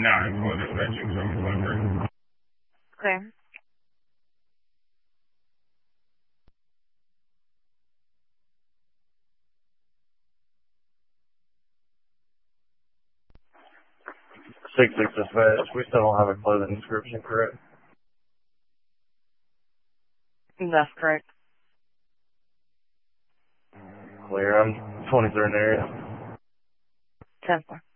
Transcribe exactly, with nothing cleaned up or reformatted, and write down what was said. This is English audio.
nine, what dispatching some delivery. Okay. Six six dispatch. We still don't have a clothing description, correct? That's correct. Clear. I'm twenty-third area. ten four.